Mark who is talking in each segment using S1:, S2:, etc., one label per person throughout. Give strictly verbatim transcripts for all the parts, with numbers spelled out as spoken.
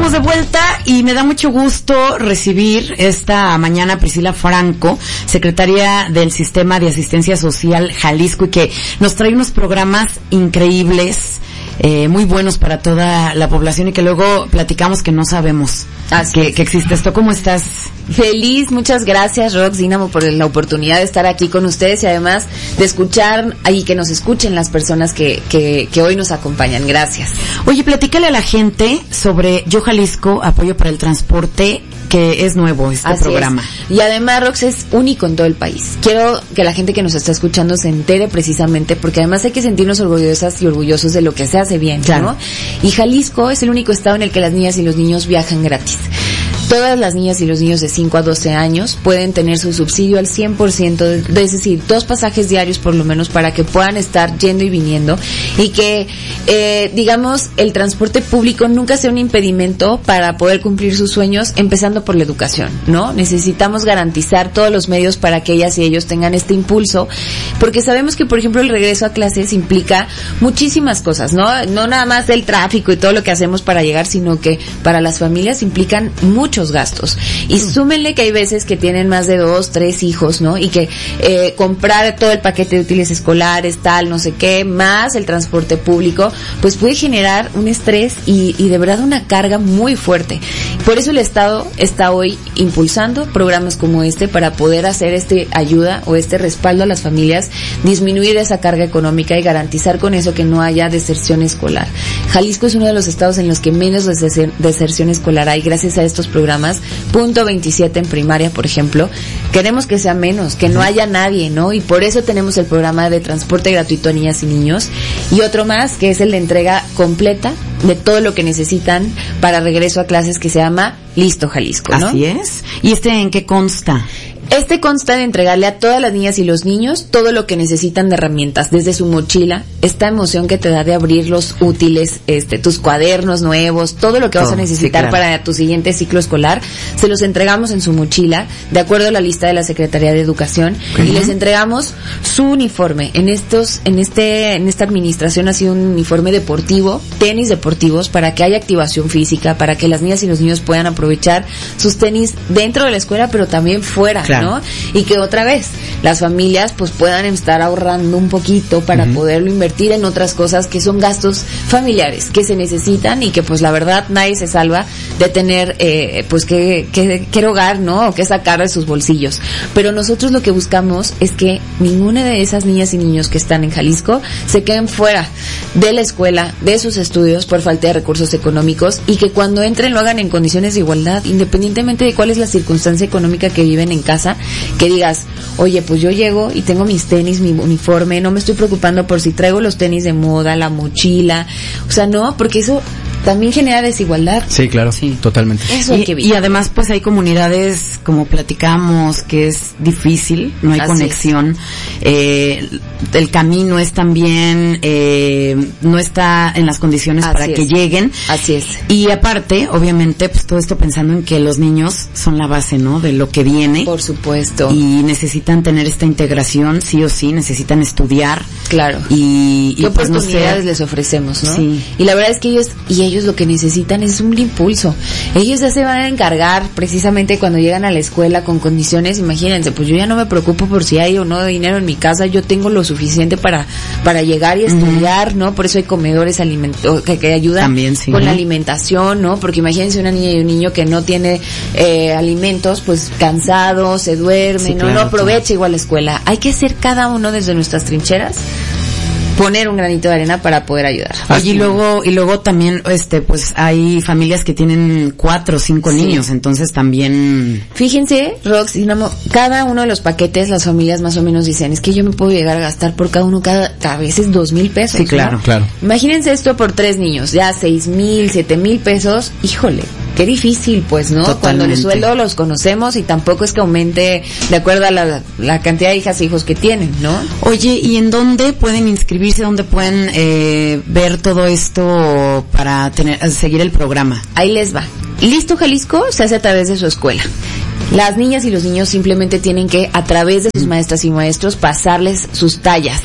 S1: estamos de vuelta y me da mucho gusto recibir esta mañana a Priscila Franco, secretaria del Sistema de Asistencia Social Jalisco, y que nos trae unos programas increíbles, eh, muy buenos para toda la población, y que luego platicamos que no sabemos que, que existe esto. ¿Cómo estás?
S2: Feliz, muchas gracias, Rox Dínamo, por la oportunidad de estar aquí con ustedes y además de escuchar y que nos escuchen las personas que, que, que hoy nos acompañan. Gracias.
S1: Oye, platícale a la gente sobre Yo Jalisco, apoyo para el transporte, que es nuevo este
S2: Así
S1: programa.
S2: Es. Y además, Rox, es único en todo el país. Quiero que la gente que nos está escuchando se entere precisamente, porque además hay que sentirnos orgullosas y orgullosos de lo que se hace bien, claro, ¿no? Y Jalisco es el único estado en el que las niñas y los niños viajan gratis. Todas las niñas y los niños de cinco a doce años pueden tener su subsidio al cien por ciento, es decir, dos pasajes diarios por lo menos para que puedan estar yendo y viniendo, y que, eh, digamos, el transporte público nunca sea un impedimento para poder cumplir sus sueños, empezando por la educación, ¿no? Necesitamos garantizar todos los medios para que ellas y ellos tengan este impulso, porque sabemos que, por ejemplo, el regreso a clases implica muchísimas cosas, ¿no? No nada más el tráfico y todo lo que hacemos para llegar, sino que para las familias implican mucho gastos. Y súmenle que hay veces que tienen más de dos, tres hijos, ¿no? Y que eh, comprar todo el paquete de útiles escolares, tal, no sé qué, más el transporte público, pues puede generar un estrés y, y de verdad una carga muy fuerte. Por eso el Estado está hoy impulsando programas como este para poder hacer este ayuda o este respaldo a las familias, disminuir esa carga económica y garantizar con eso que no haya deserción escolar. Jalisco es uno de los estados en los que menos deserción escolar hay gracias a estos programas. Punto veintisiete en primaria, por ejemplo. Queremos que sea menos, que no haya nadie, ¿no? Y por eso tenemos el programa de transporte gratuito a niñas y niños. Y otro más, que es el de entrega completa de todo lo que necesitan para regreso a clases, que se llama Listo Jalisco, ¿no?
S1: Así es. ¿Y este en qué consta?
S2: Este consta de entregarle a todas las niñas y los niños todo lo que necesitan de herramientas, desde su mochila, esta emoción que te da de abrir los útiles, este, tus cuadernos nuevos, todo lo que vas oh, a necesitar sí, claro, para tu siguiente ciclo escolar, se los entregamos en su mochila, de acuerdo a la lista de la Secretaría de Educación, uh-huh, y les entregamos su uniforme. En estos, en este, en esta administración ha sido un uniforme deportivo, tenis deportivos, para que haya activación física, para que las niñas y los niños puedan aprovechar sus tenis dentro de la escuela, pero también fuera, claro, ¿no? Y que otra vez las familias pues puedan estar ahorrando un poquito para uh-huh, poderlo invertir en otras cosas que son gastos familiares que se necesitan, y que pues la verdad nadie se salva de tener eh, pues que, que, que erogar, ¿no? O que sacar de sus bolsillos. Pero nosotros lo que buscamos es que ninguna de esas niñas y niños que están en Jalisco se queden fuera de la escuela, de sus estudios por falta de recursos económicos, y que cuando entren lo hagan en condiciones de igualdad, independientemente de cuál es la circunstancia económica que viven en casa. Que digas, oye, pues yo llego y tengo mis tenis, mi uniforme, no me estoy preocupando por si traigo los tenis de moda, la mochila, o sea, no, porque eso también genera desigualdad.
S3: Sí, claro, sí, totalmente.
S1: Eso hay que evitar. Y además, pues hay comunidades, como platicamos, que es difícil, no hay Así conexión, eh, el camino es también, eh, no está en las condiciones Así para es. que lleguen.
S2: Así es.
S1: Y aparte, obviamente, pues todo esto pensando en que los niños son la base, ¿no? De lo que viene.
S2: Por supuesto.
S1: Y necesitan tener esta integración, sí o sí, necesitan estudiar.
S2: Claro.
S1: Y, y
S2: ¿Qué
S1: pues
S2: oportunidades
S1: no sé,
S2: les ofrecemos, no?
S1: Sí.
S2: Y la verdad es que ellos, y ellos lo que necesitan es un impulso. Ellos ya se van a encargar precisamente cuando llegan a la escuela con condiciones, imagínense, pues yo ya no me preocupo por si hay o no dinero en mi casa, yo tengo lo suficiente para para llegar y estudiar, uh-huh, ¿no? Por eso hay comedores aliment- que, que ayudan
S1: También, sí,
S2: con
S1: ¿no?
S2: la alimentación, ¿no? Porque imagínense una niña y un niño que no tiene eh, alimentos, pues cansado, se duerme, sí, ¿no? Claro, no aprovecha claro. igual la escuela. Hay que ser cada uno desde nuestras trincheras, poner un granito de arena para poder ayudar.
S1: Oye, y luego, y luego también, este, pues hay familias que tienen cuatro o cinco sí. niños, entonces también.
S2: Fíjense, Rox, Dinamo, cada uno de los paquetes, las familias más o menos dicen, es que yo me puedo llegar a gastar por cada uno, cada, cada veces dos mil pesos.
S1: Sí, claro,
S2: ¿no?
S3: claro.
S2: Imagínense esto por tres niños, ya seis mil, siete mil pesos, híjole. Qué difícil, pues, ¿no?
S1: Totalmente.
S2: Cuando el sueldo los conocemos y tampoco es que aumente de acuerdo a la, la cantidad de hijas e hijos que tienen, ¿no?
S1: Oye, ¿y en dónde pueden inscribirse? ¿Dónde pueden eh, ver todo esto para tener seguir el programa?
S2: Ahí les va. Listo Jalisco se hace a través de su escuela. Las niñas y los niños simplemente tienen que, a través de sus maestras y maestros, pasarles sus tallas.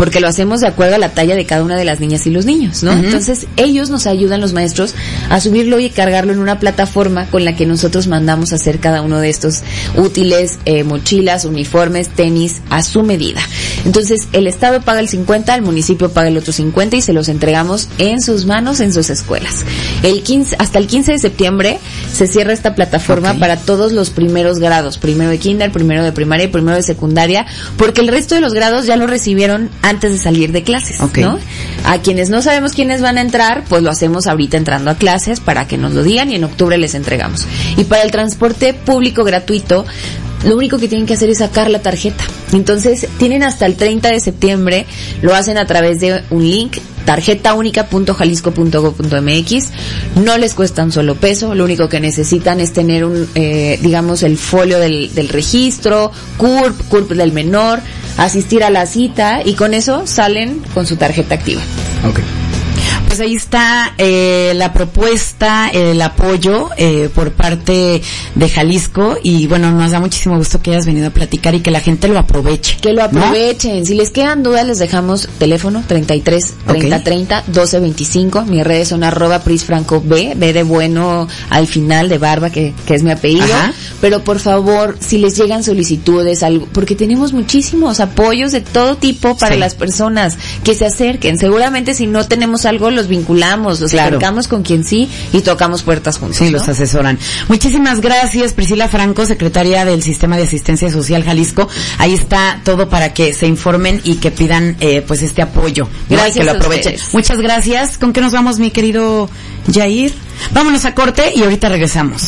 S2: porque lo hacemos de acuerdo a la talla de cada una de las niñas y los niños, ¿no? Uh-huh. Entonces, ellos nos ayudan, los maestros, a subirlo y cargarlo en una plataforma con la que nosotros mandamos a hacer cada uno de estos útiles, eh, mochilas, uniformes, tenis, a su medida. Entonces, el Estado paga el cincuenta, el municipio paga el otro cincuenta y se los entregamos en sus manos, en sus escuelas. El quince, hasta el quince de septiembre se cierra esta plataforma okay. para todos los primeros grados, primero de kinder, primero de primaria y primero de secundaria, porque el resto de los grados ya lo recibieron antes de salir de clases, okay. ¿no? A quienes no sabemos quiénes van a entrar, pues lo hacemos ahorita entrando a clases para que nos lo digan y en octubre les entregamos. Y para el transporte público gratuito, lo único que tienen que hacer es sacar la tarjeta. Entonces, tienen hasta el treinta de septiembre, lo hacen a través de un link, tarjeta única punto jalisco punto gob punto mx. No les cuesta un solo peso, lo único que necesitan es tener un, eh, digamos, el folio del, del registro, C U R P, C U R P del menor, asistir a la cita y con eso salen con su tarjeta activa.
S1: Okay. Pues ahí está eh, la propuesta, el apoyo eh, por parte de Jalisco y bueno, nos da muchísimo gusto que hayas venido a platicar y que la gente lo aproveche.
S2: Que lo aprovechen. ¿No? Si les quedan dudas, les dejamos teléfono treinta y tres, treinta, okay. treinta, doce veinticinco. Mis redes son arroba prisfranco B, B de bueno al final de barba, que, que es mi apellido. Ajá. Pero por favor, si les llegan solicitudes, algo, porque tenemos muchísimos apoyos de todo tipo para sí. las personas que se acerquen. Seguramente si no tenemos algo, los vinculamos, los claro. acercamos con quien sí y tocamos puertas juntos.
S1: Sí,
S2: ¿no?
S1: los asesoran. Muchísimas gracias, Priscila Franco, secretaria del Sistema de Asistencia Social Jalisco. Ahí está todo para que se informen y que pidan eh, pues este apoyo.
S2: Gracias,
S1: que lo aprovechen. Muchas gracias. ¿Con qué nos vamos, mi querido Jair? Vámonos a corte y ahorita regresamos.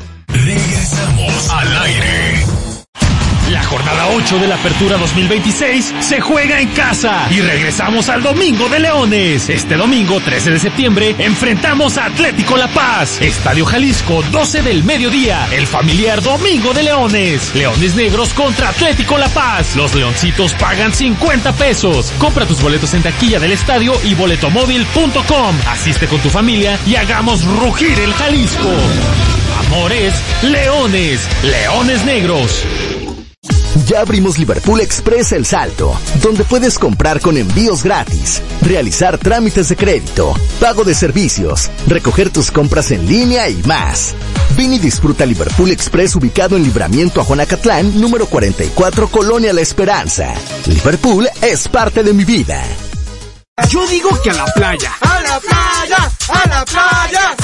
S3: Regresamos al aire. La jornada ocho de la Apertura dos mil veintiséis se juega en casa y regresamos al Domingo de Leones. Este domingo trece de septiembre enfrentamos a Atlético La Paz. Estadio Jalisco, doce del mediodía. El familiar Domingo de Leones. Leones Negros contra Atlético La Paz. Los leoncitos pagan cincuenta pesos. Compra tus boletos en taquilla del estadio y boletomóvil punto com. Asiste con tu familia y hagamos rugir el Jalisco. Amores, Leones, Leones Negros.
S4: Ya abrimos Liverpool Express El Salto, donde puedes comprar con envíos gratis, realizar trámites de crédito, pago de servicios, recoger tus compras en línea y más. Ven y disfruta Liverpool Express ubicado en Libramiento a Juanacatlán, número cuarenta y cuatro, Colonia La Esperanza. Liverpool es parte de mi vida.
S5: Yo digo que a la playa. ¡A la playa! ¡A la playa!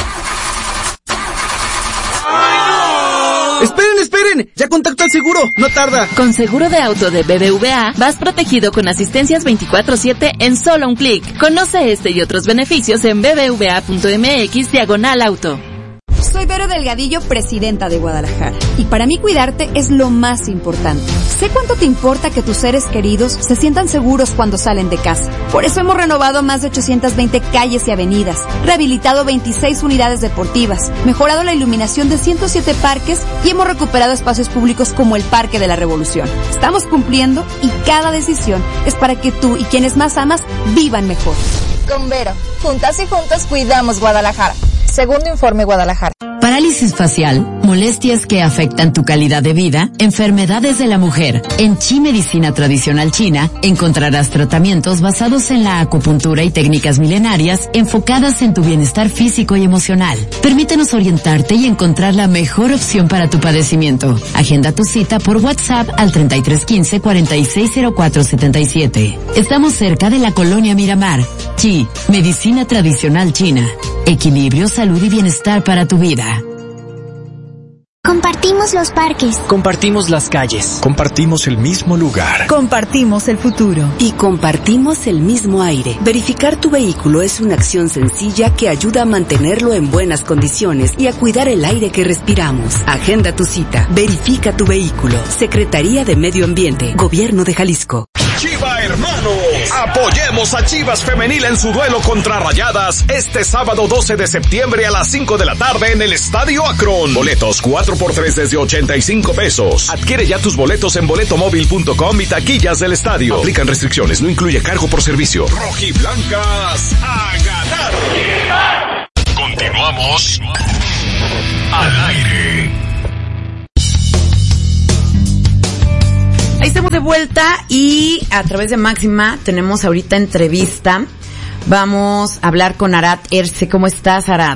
S5: ¡Ay, no! ¡Esperen, esperen! ¡Ya contacto al seguro! ¡No tarda!
S6: Con seguro de auto de B B V A, vas protegido con asistencias veinticuatro siete en solo un clic. Conoce este y otros beneficios en b b v a punto m x diagonal auto.
S7: Soy Vero Delgadillo, presidenta de Guadalajara. Y para mí cuidarte es lo más importante. Sé cuánto te importa que tus seres queridos se sientan seguros cuando salen de casa. Por eso hemos renovado más de ochocientas veinte calles y avenidas, rehabilitado veintiséis unidades deportivas, mejorado la iluminación de ciento siete parques y hemos recuperado espacios públicos como el Parque de la Revolución. Estamos cumpliendo y cada decisión es para que tú y quienes más amas vivan mejor.
S8: Con Vero, juntas y juntos cuidamos Guadalajara. Segundo informe Guadalajara.
S9: Parálisis facial, molestias que afectan tu calidad de vida, enfermedades de la mujer. En Chi Medicina Tradicional China encontrarás tratamientos basados en la acupuntura y técnicas milenarias enfocadas en tu bienestar físico y emocional. Permítenos orientarte y encontrar la mejor opción para tu padecimiento. Agenda tu cita por WhatsApp al treinta y tres quince cuarenta y seis cero cuatro setenta y siete. Estamos cerca de la Colonia Miramar. Chi Medicina Tradicional China. Equilibrio, salud y bienestar para tu vida.
S10: Compartimos los parques.
S11: Compartimos las calles.
S12: Compartimos el mismo lugar.
S13: Compartimos el futuro.
S14: Y compartimos el mismo aire. Verificar tu vehículo es una acción sencilla que ayuda a mantenerlo en buenas condiciones y a cuidar el aire que respiramos. Agenda tu cita. Verifica tu vehículo. Secretaría de Medio Ambiente. Gobierno de Jalisco.
S3: Chiva Hermanos, apoyemos a Chivas Femenil en su duelo contra Rayadas este sábado doce de septiembre a las cinco de la tarde en el Estadio Akron. Boletos cuatro por tres desde ochenta y cinco pesos. Adquiere ya tus boletos en boletomóvil punto com y taquillas del estadio. Aplican restricciones, no incluye cargo por servicio. Rojiblancas a ganar. Continuamos al aire.
S1: Ahí estamos de vuelta y a través de Máxima tenemos ahorita entrevista. Vamos a hablar con Arad Erce. ¿Cómo estás, Arad?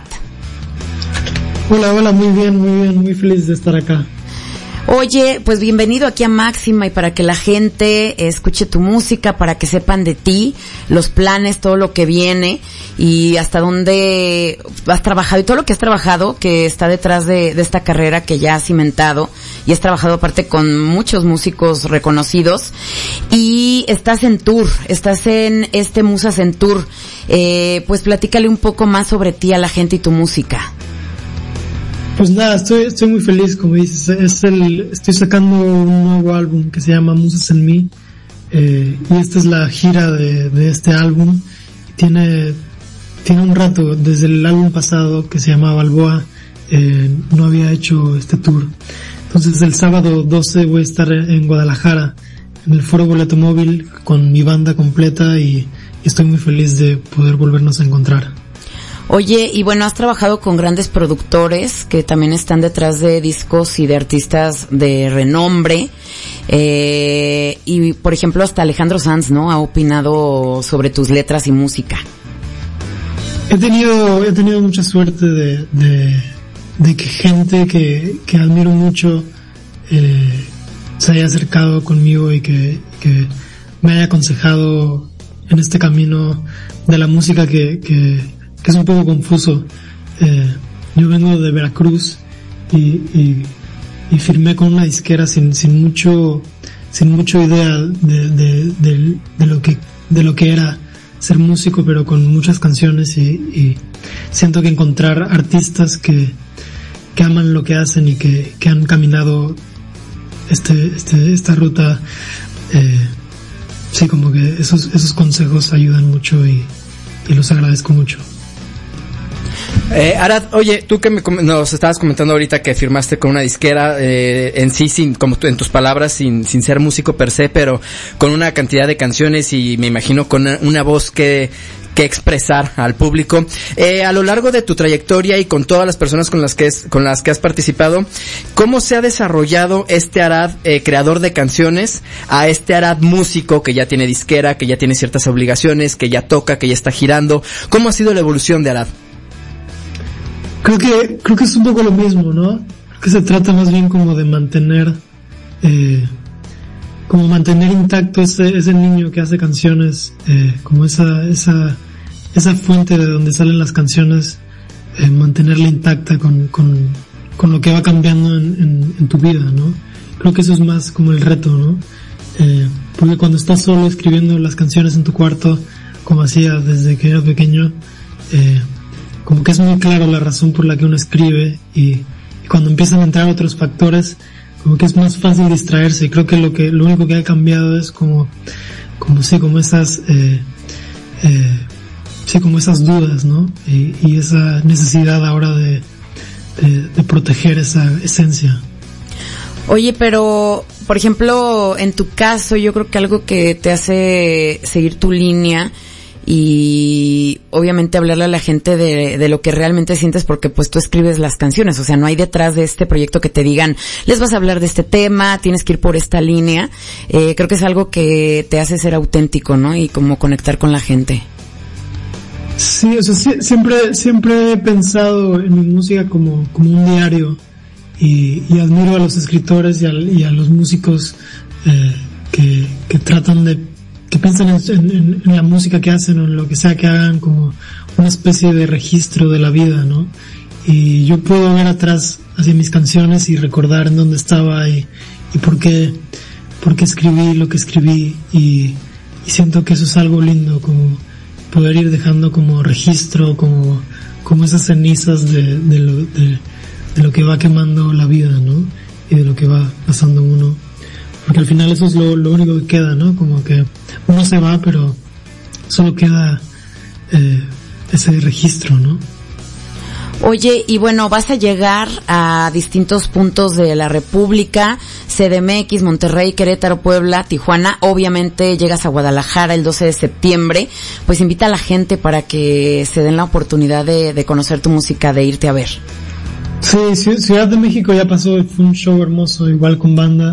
S10: Hola, hola, muy bien, muy bien, muy feliz de estar acá.
S1: Oye, pues bienvenido aquí a Máxima y para que la gente escuche tu música, para que sepan de ti, los planes, todo lo que viene y hasta dónde has trabajado y todo lo que has trabajado que está detrás de, de esta carrera que ya has cimentado y has trabajado aparte con muchos músicos reconocidos y estás en tour, estás en este Musas en Tour. Eh, pues platícale un poco más sobre ti a la gente y tu música.
S10: Pues nada, estoy estoy muy feliz, como dices, es el estoy sacando un nuevo álbum que se llama Musas en mí, eh, y esta es la gira de, de este álbum. Tiene tiene un rato, desde el álbum pasado que se llamaba Balboa, eh, no había hecho este tour. Entonces el sábado doce voy a estar en Guadalajara, en el Foro Boleto Móvil, con mi banda completa y, y estoy muy feliz de poder volvernos a encontrar.
S1: Oye, y bueno, has trabajado con grandes productores que también están detrás de discos y de artistas de renombre, eh, y por ejemplo hasta Alejandro Sanz, ¿no? Ha opinado sobre tus letras y música.
S10: He tenido, he tenido mucha suerte de, de, de que gente que, que admiro mucho, eh, se haya acercado conmigo y que, que me haya aconsejado en este camino de la música que, que, que es un poco confuso. Eh, yo vengo de Veracruz y, y, y firmé con una disquera sin, sin mucho, sin mucho idea de, de, de, de lo que, de lo que era ser músico, pero con muchas canciones y, y siento que encontrar artistas que, que aman lo que hacen y que, que han caminado este, este, esta ruta, eh, sí, como que esos, esos consejos ayudan mucho y, y los agradezco mucho.
S11: Eh, Arad, oye, tú que me, nos estabas comentando ahorita que firmaste con una disquera, eh, en sí, sin, como tú, en tus palabras, sin, sin ser músico per se, pero con una cantidad de canciones y me imagino con una, una voz que, que expresar al público. Eh, a lo largo de tu trayectoria y con todas las personas con las que es, con las que has participado, ¿cómo se ha desarrollado este Arad, eh, creador de canciones, a este Arad músico que ya tiene disquera, que ya tiene ciertas obligaciones, que ya toca, que ya está girando? ¿Cómo ha sido la evolución de Arad?
S10: Creo que, creo que es un poco lo mismo, ¿no? Creo que se trata más bien como de mantener, eh, como mantener intacto ese, ese niño que hace canciones, eh, como esa, esa, esa fuente de donde salen las canciones, eh, mantenerla intacta con, con, con lo que va cambiando en, en, en tu vida, ¿no? Creo que eso es más como el reto, ¿no? Eh, porque cuando estás solo escribiendo las canciones en tu cuarto, como hacía desde que era pequeño, eh, como que es muy claro la razón por la que uno escribe y, y cuando empiezan a entrar otros factores, como que es más fácil distraerse y creo que lo que, lo único que ha cambiado es como, como sí, como esas, eh, eh, sí, como esas dudas, ¿no? Y, y esa necesidad ahora de, de, de proteger esa esencia.
S1: Oye, pero, por ejemplo, en tu caso, yo creo que algo que te hace seguir tu línea y obviamente hablarle a la gente de, de lo que realmente sientes, porque pues tú escribes las canciones, o sea, no hay detrás de este proyecto que te digan, les vas a hablar de este tema, tienes que ir por esta línea. Eh, creo que es algo que te hace ser auténtico, ¿no? Y como conectar con la gente.
S10: Sí, o sea, sí, siempre, siempre he pensado en mi música como, como un diario y, y admiro a los escritores y a, y a los músicos, eh, que, que tratan de que piensan en, en, en la música que hacen o en lo que sea que hagan como una especie de registro de la vida, ¿no? Y yo puedo ver atrás hacia mis canciones y recordar en dónde estaba y, y por qué, por qué escribí lo que escribí y, y siento que eso es algo lindo, como poder ir dejando como registro, como, como esas cenizas de, de lo, de, de lo que va quemando la vida, ¿no? Y de lo que va pasando uno. Porque al final eso es lo, lo único que queda, ¿no? Como que uno se va, pero solo queda eh, ese registro, ¿no?
S1: Oye, y bueno, vas a llegar a distintos puntos de la República, C D M X, Monterrey, Querétaro, Puebla, Tijuana. Obviamente llegas a Guadalajara el doce de septiembre. Pues invita a la gente para que se den la oportunidad de, de conocer tu música, de irte a ver.
S10: Sí, Ciudad de México ya pasó, fue un show hermoso, igual con banda.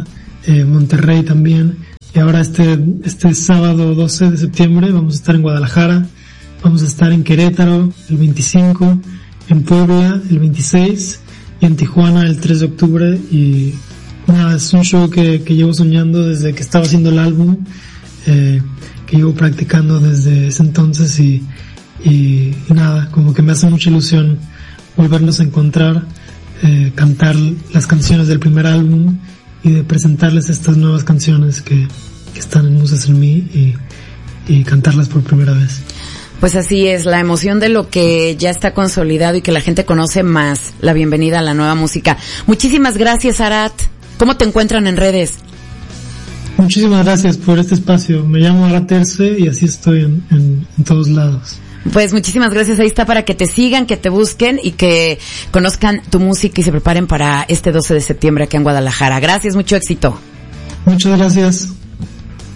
S10: eh, Monterrey también. Y ahora este, este sábado doce de septiembre vamos a estar en Guadalajara, vamos a estar en Querétaro el veinticinco, en Puebla el veintiséis y en Tijuana el tres de octubre. Y nada, es un show que, que llevo soñando desde que estaba haciendo el álbum, eh, que llevo practicando desde ese entonces y, y, y nada, como que me hace mucha ilusión volverlos a encontrar, eh, cantar las canciones del primer álbum y de presentarles estas nuevas canciones que, que están en Musas en mí y, y cantarlas por primera vez.
S1: Pues así es, la emoción de lo que ya está consolidado y que la gente conoce más, la bienvenida a la nueva música. Muchísimas gracias, Arat. ¿Cómo te encuentran en redes?
S10: Muchísimas gracias por este espacio. Me llamo Arat Erce y así estoy en, en, en todos lados.
S1: Pues muchísimas gracias, ahí está para que te sigan, que te busquen y que conozcan tu música y se preparen para este doce de septiembre acá en Guadalajara. Gracias, mucho éxito.
S10: Muchas gracias.